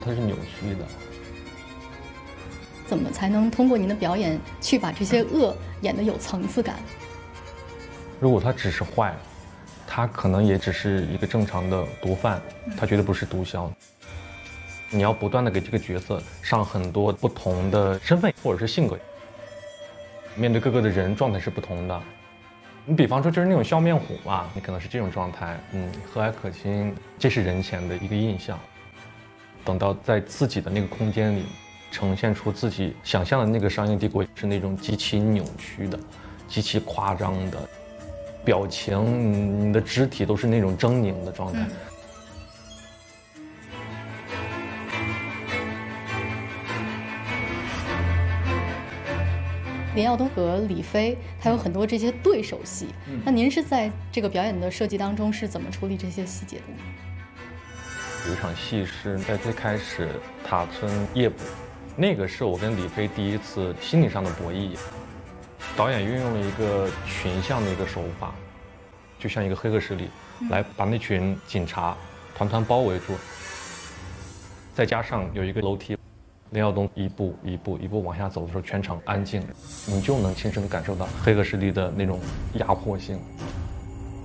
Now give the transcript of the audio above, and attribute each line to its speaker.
Speaker 1: 它是扭曲的。
Speaker 2: 怎么才能通过您的表演去把这些恶演得有层次感？
Speaker 1: 如果他只是坏，他可能也只是一个正常的毒贩，他绝对不是毒枭。你要不断的给这个角色上很多不同的身份或者是性格，面对各个的人状态是不同的。你比方说就是那种笑面虎嘛，你可能是这种状态，和蔼可亲，这是人前的一个印象。等到在自己的那个空间里呈现出自己想象的那个商业帝国，是那种极其扭曲的、极其夸张的表情，你的肢体都是那种狰狞的状态。
Speaker 2: 林耀东和李飞，他有很多这些对手戏。那您是在这个表演的设计当中是怎么处理这些细节的呢？
Speaker 1: 有一场戏是在最开始塔村夜捕，那个是我跟李飞第一次心理上的博弈。导演运用了一个群像的一个手法，就像一个黑恶势力，来把那群警察团团包围住，再加上有一个楼梯。林耀东一步一步往下走的时候，全场安静，你就能亲身感受到黑恶势力的那种压迫性。